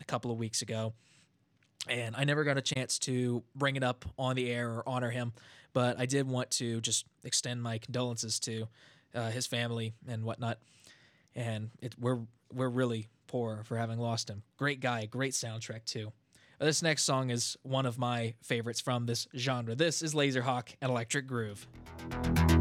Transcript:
a couple of weeks ago, and I never got a chance to bring it up on the air or honor him, but I did want to just extend my condolences to his family and whatnot. And we're really poor for having lost him. Great guy, great soundtrack too. This next song is one of my favorites from this genre. This is Laserhawk and Electric Groove.